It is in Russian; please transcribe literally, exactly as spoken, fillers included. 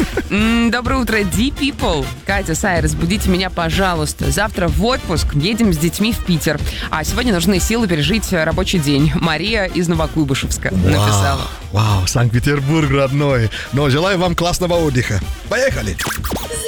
М, Доброе утро, D-People. Катя, Сай, разбудите меня, пожалуйста. Завтра в отпуск, едем с детьми в Питер. А сегодня нужны силы пережить рабочий день. Мария из Новокуйбышевска написала. Вау, Санкт-Петербург, родной. Но желаю вам классного отдыха. Поехали!